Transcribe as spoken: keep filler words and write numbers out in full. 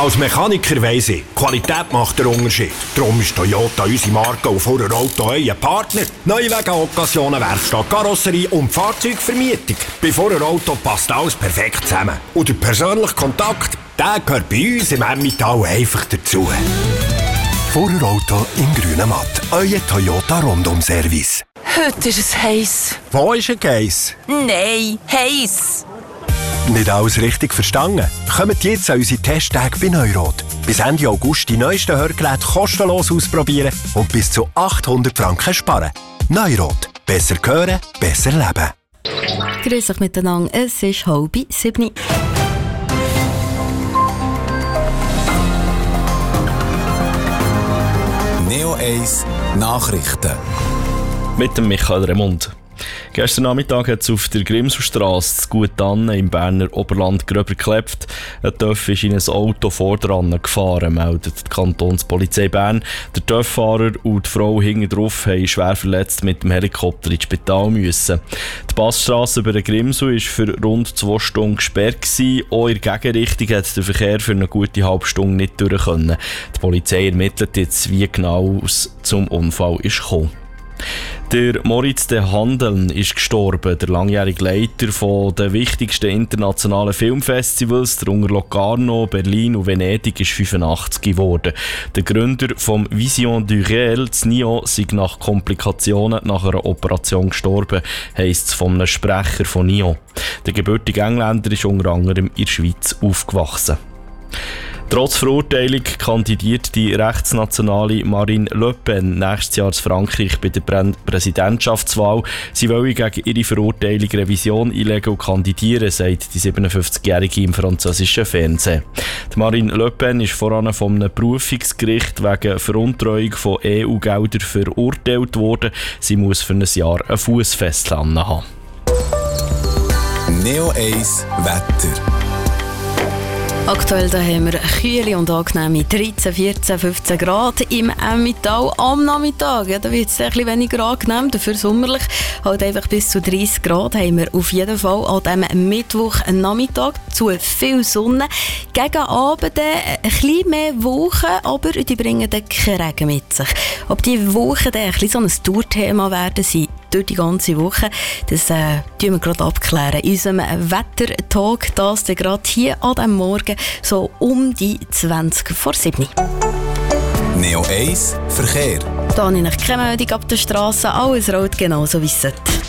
Als Mechaniker weiss ich, Qualität macht den Unterschied. Darum ist Toyota unsere Marke und vor einem Auto euer Partner. Neuwagen, Occasionen, Werkstatt, Karosserie und Fahrzeugvermietung. Bei vor einem Auto passt alles perfekt zusammen. Und der persönliche Kontakt, der gehört bei uns im Emmental einfach dazu. Vorher Auto in grünem Matt. Euer Toyota Rundum-Service. Heute ist es heiß. Wo ist ein Geiss? Nein, heiß. Nicht alles richtig verstanden? Kommt jetzt an unsere Testtage bei Neurot. Bis Ende August die neuesten Hörgeräte kostenlos ausprobieren und bis zu achthundert Franken sparen. Neurot. Besser hören, besser leben. Grüß euch miteinander, es ist halb sieben. Neo eins Nachrichten. Mit dem Michael Remund. Gestern Nachmittag hat es auf der Grimselstrasse gut an im Berner Oberland gröber geklebt. Ein Töff ist in ein Auto vordran gefahren, meldet die Kantonspolizei Bern. Der Töfffahrer und die Frau hinten drauf haben schwer verletzt mit dem Helikopter ins Spital müssen. Die Passstrasse über den Grimsel war für rund zwei Stunden gesperrt gewesen. Auch in der Gegenrichtung hat der Verkehr für eine gute halbe Stunde nicht durch können. Die Polizei ermittelt jetzt, wie genau es zum Unfall ist gekommen. Der Moritz de Handeln ist gestorben, der langjährige Leiter von den wichtigsten internationalen Filmfestivals, darunter Locarno, Berlin und Venedig, ist fünfundachtzig geworden. Der Gründer vom Vision du Réel, Nio, sei nach Komplikationen nach einer Operation gestorben, heisst es von einem Sprecher von Nio. Der gebürtige Engländer ist unter anderem in der Schweiz aufgewachsen. Trotz Verurteilung kandidiert die rechtsnationale Marine Le Pen nächstes Jahr in Frankreich bei der Präsidentschaftswahl. Sie wollen gegen ihre Verurteilung Revision einlegen und kandidieren, sagt die siebenundfünfzigjährige im französischen Fernsehen. Die Marine Le Pen ist voran von einem Berufungsgericht wegen Veruntreuung von E U-Geldern verurteilt worden. Sie muss für ein Jahr einen Fuss festlassen haben. Neo eins Wetter. Aktuell da haben wir kühle und angenehme dreizehn, vierzehn, fünfzehn Grad im Emmental am Nachmittag. Ja, da wird es ein bisschen weniger angenehm, dafür sommerlich. Halt einfach bis zu dreißig Grad haben wir auf jeden Fall an diesem Mittwochnachmittag. Zu viel Sonne. Gegen Abend ein bisschen mehr Wolken, aber die bringen dann keinen Regen mit sich. Ob die Wolken dann ein bisschen so ein Tourthema werden sein durch die ganze Woche, das äh, tun wir gerade abklären. In unserem Wettertalk, das gerade hier an diesem Morgen so um die zwanzig vor sieben. Neo eins Verkehr. Da habe ich keine Meldung ab der Straße. Alles rot, genauso wie es sollte.